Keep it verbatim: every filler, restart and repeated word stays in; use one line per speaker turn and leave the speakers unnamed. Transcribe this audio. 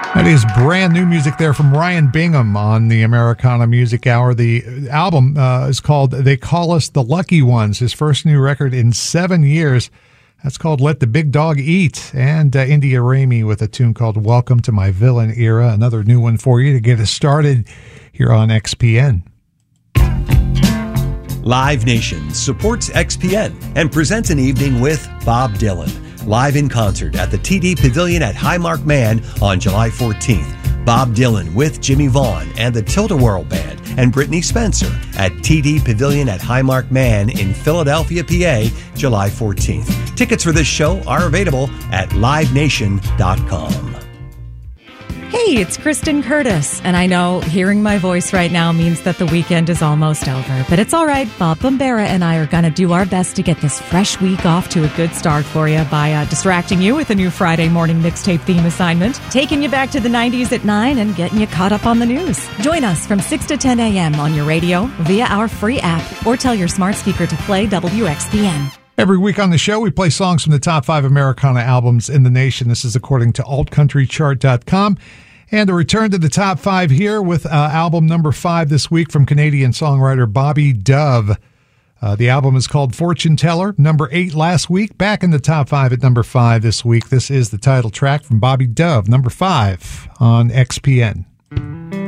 That is brand new music there from Ryan Bingham on the Americana Music Hour. The album uh, is called They Call Us the Lucky Ones, his first new record in seven years. That's called Let the Big Dog Eat. And uh, India Ramey with a tune called Welcome to My Villain Era, another new one for you to get us started here on X P N.
Live Nation supports X P N and presents an evening with Bob Dylan, live in concert at the T D Pavilion at Highmark Man on July fourteenth. Bob Dylan with Jimmy Vaughn and the Tilt-A-Whirl Band and Brittany Spencer at T D Pavilion at Highmark Man in Philadelphia, P A, July fourteenth. Tickets for this show are available at live nation dot com.
Hey, it's Kristen Curtis, and I know hearing my voice right now means that the weekend is almost over, but it's all right. Bob Bombera and I are going to do our best to get this fresh week off to a good start for you by uh, distracting you with a new Friday morning mixtape theme assignment, taking you back to the nineties at nine, and getting you caught up on the news. Join us from six to ten a.m. on your radio, via our free app, or tell your smart speaker to play W X P N.
Every week on the show, we play songs from the top five Americana albums in the nation. This is according to alt country chart dot com. And a return to the top five here with uh, album number five this week from Canadian songwriter Bobby Dove. Uh, the album is called Fortune Teller, number eight last week, back in the top five at number five this week. This is the title track from Bobby Dove, number five on X P N.